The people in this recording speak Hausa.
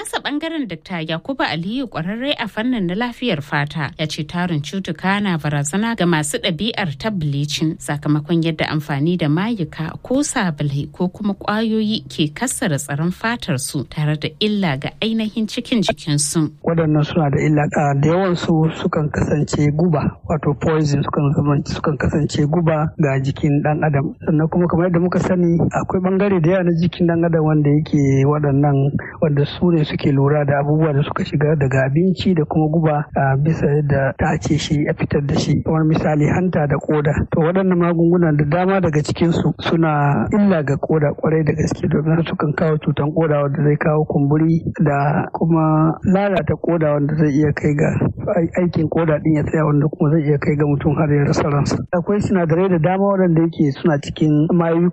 nasa bangaren Dr. Yakubu Aliyu kwararre a fannin na lafiyar fata ya ce tarin cutuka na barazana ga masu ɗabi'ar ta bleaching sakamakon yadda amfani da mayuka ko sabulai ko kuma ƙwayoyi ke kassara tsaron fatar su tare da illa ga ainihin cikin jikinsu. Waɗannan suna da illa da yawan su sukan kasance guba wato poison sukan kasance guba ga jikin ɗan adam. Sannan kuma kamar yadda muka sani akwai bangare da yawa na jikin ɗan adam wanda yake waɗannan wanda su ne suke lura da abubuwa da suka shiga daga abinci da kuma guba a bisa yadda ta ce shi a fitar da shi, kamar misali hanta da koda. To waɗannan magungunan da dama daga cikinsu suna illa ga koda kwarai da gaske domin sukan kawo cutan koda wanda zai kawo kumburi da kuma lalata koda wanda zai iya kai ga aikin koda din ya tsaya wanda kuma zai iya kai ga mutum har ya rasa ransa. Akwai sinadarai da dama waɗanda yake suna cikin mayu